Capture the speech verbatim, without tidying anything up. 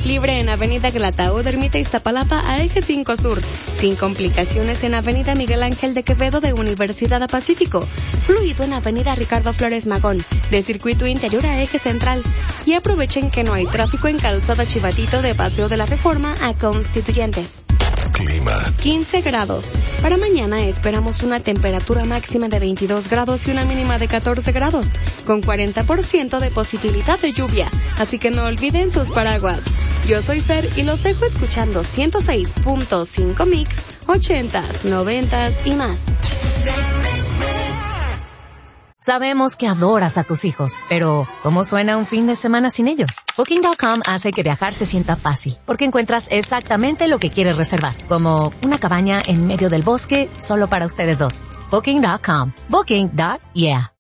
Libre en Avenida Glatao, Ermita Iztapalapa a Eje cinco Sur. Sin complicaciones en Avenida Miguel Ángel de Quevedo de Universidad Pacífico. Fluido en Avenida Ricardo Flores Magón, de Circuito Interior a Eje Central. Y aprovechen que no hay tráfico en Calzada Chivatito de Paseo de la Reforma a Constituyentes. Clima. quince grados. Para mañana esperamos una temperatura máxima de veintidós grados y una mínima de catorce grados, con cuarenta por ciento de posibilidad de lluvia. Así que no olviden sus paraguas. Yo soy Fer y los dejo escuchando ciento seis punto cinco Mix, ochentas, noventas y más. Sabemos que adoras a tus hijos, pero ¿cómo suena un fin de semana sin ellos? Booking punto com hace que viajar se sienta fácil, porque encuentras exactamente lo que quieres reservar, como una cabaña en medio del bosque solo para ustedes dos. Booking punto com. Booking. Yeah.